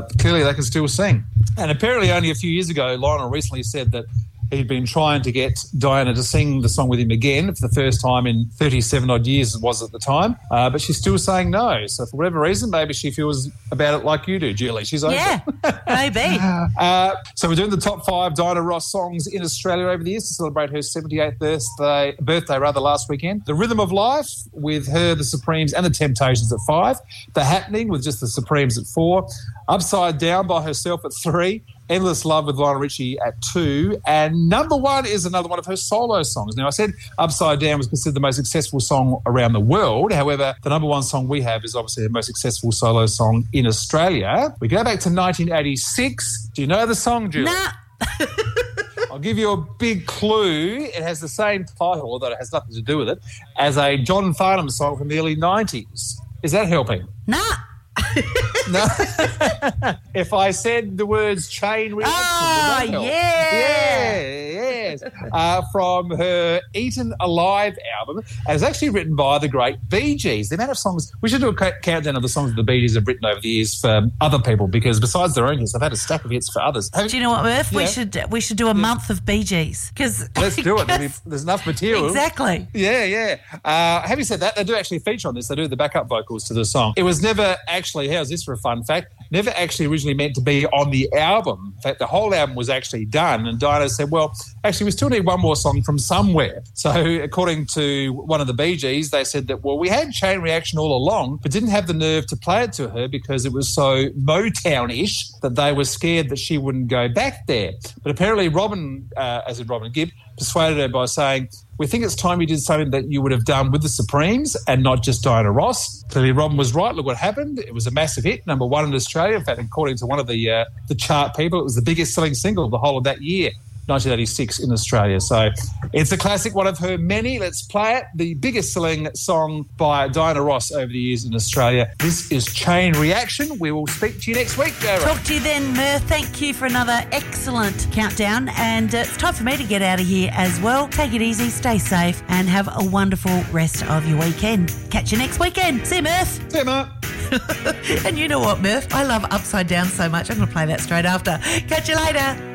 clearly they can still sing. And apparently only a few years ago, Lionel recently said that he'd been trying to get Diana to sing the song with him again for the first time in 37-odd years it was at the time, but she's still saying no. So for whatever reason, maybe she feels about it like you do, Julie. She's over Yeah, maybe. So we're doing the top 5 Diana Ross songs in Australia over the years to celebrate her 78th birthday last weekend. The Rhythm of Life with her, the Supremes and the Temptations at 5. The Happening with just the Supremes at 4. Upside Down by herself at 3. Endless Love with Lionel Richie at 2. And number 1 is another one of her solo songs. Now, I said Upside Down was considered the most successful song around the world. However, the number 1 song we have is obviously the most successful solo song in Australia. We go back to 1986. Do you know the song, Julie? Nah. I'll give you a big clue. It has the same title, although it has nothing to do with it, as a John Farnham song from the early 90s. Is that helping? Nah. No. If I said the words Chain Reaction, would that help? Yes. From her Eaten Alive album. And it's actually written by the great Bee Gees. The amount of songs, we should do a countdown of the songs that the Bee Gees have written over the years for other people, because besides their own hits, they've had a stack of hits for others. Do you know what, Murph? Yeah. We should do a month of Bee Gees. Let's do it. There's enough material. Exactly. Yeah. Having said that, they do actually feature on this. They do the backup vocals to the song. It was never actually, how's this for a fun fact, never actually originally meant to be on the album. In fact, the whole album was actually done, and Diana said, well, actually, we still need one more song from somewhere. So according to one of the Bee Gees, they said that, well, we had Chain Reaction all along, but didn't have the nerve to play it to her because it was so Motown-ish that they were scared that she wouldn't go back there. But apparently Robin Gibb, persuaded her by saying, we think it's time you did something that you would have done with the Supremes and not just Diana Ross. Clearly Robin was right. Look what happened. It was a massive hit, number 1 in Australia. In fact, according to one of the chart people, it was the biggest selling single of the whole of that year, 1986 in Australia. So it's a classic, one of her many. Let's play it. The biggest selling song by Diana Ross over the years in Australia. This is Chain Reaction. We will speak to you next week, Dara. Talk to you then, Murph. Thank you for another excellent countdown. And it's time for me to get out of here as well. Take it easy, stay safe, and have a wonderful rest of your weekend. Catch you next weekend. See you, Murph. See you, Mark. And you know what, Murph? I love Upside Down so much. I'm going to play that straight after. Catch you later.